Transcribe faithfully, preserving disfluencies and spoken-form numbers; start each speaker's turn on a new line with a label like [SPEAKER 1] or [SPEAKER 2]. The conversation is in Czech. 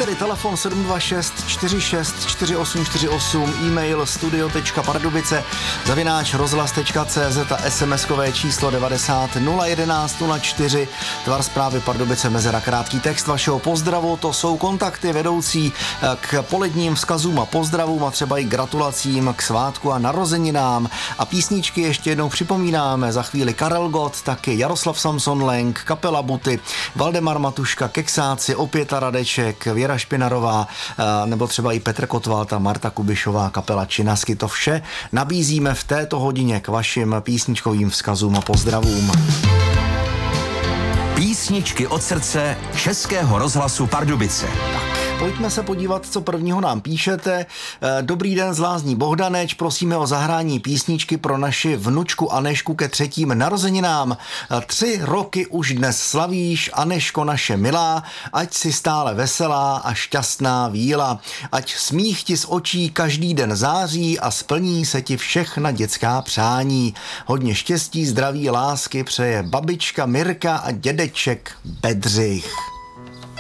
[SPEAKER 1] tedy telefon sedm dva šest čtyři šest čtyři osm čtyři osm, e-mail studio tečka pardubice zavináč rozhlas tečka cé zet a SMS-kové číslo devadesát nula jedenáct nula čtyři, tvar zprávy Pardubice mezera krátký text vašeho pozdravu, to jsou kontakty vedoucí k poledním vzkazům a pozdravům a třeba i gratulacím k svátku a narozeninám. A písničky ještě jednou připomínáme, za chvíli Karel Gott, taky Jaroslav Samson Lenk, kapela Buty, Valdemar Matuška, Keksáci, opět Radeček, Věra Špinarová, nebo třeba i Petr Kotwald a Marta Kubišová, kapela Činasky. To vše nabízíme v této hodině k vašim písničkovým vzkazům a pozdravům.
[SPEAKER 2] Písničky od srdce Českého rozhlasu Pardubice.
[SPEAKER 1] Pojďme se podívat, co prvního nám píšete. Dobrý den z Lázní Bohdaneč, prosíme o zahrání písničky pro naši vnučku Anešku ke třetím narozeninám. Tři roky už dnes slavíš, Aneško naše milá, ať si stále veselá a šťastná víla. Ať smích ti z očí každý den září a splní se ti všechna dětská přání. Hodně štěstí, zdraví, lásky přeje babička Mirka a dědeček Bedřich.